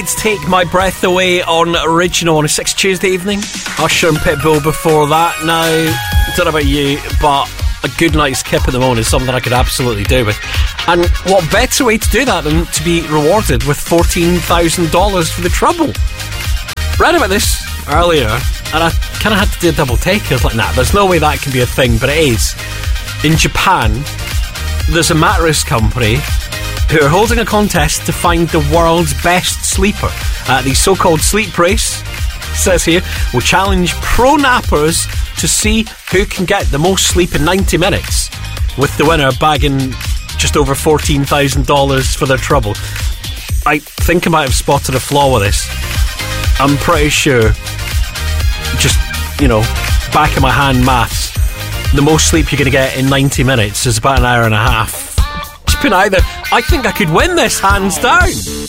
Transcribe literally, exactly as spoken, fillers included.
Take My Breath Away on Original on a sixth Tuesday evening. Usher and Pitbull before that. Now, I don't know about you, but a good night's kip at the moment is something I could absolutely do with. And what better way to do that than to be rewarded with fourteen thousand dollars for the trouble? Read about this earlier, and I kind of had to do a double take. I was like, nah, there's no way that can be a thing, but it is. In Japan, there's a mattress company who are holding a contest to find the world's best sleeper. Uh, the so-called sleep race, says here, will challenge pro nappers to see who can get the most sleep in ninety minutes, with the winner bagging just over fourteen thousand dollars for their trouble. I think I might have spotted a flaw with this. I'm pretty sure, just, you know, back of my hand maths, the most sleep you're going to get in ninety minutes is about an hour and a half. Just put it out there, I think I could win this, hands down.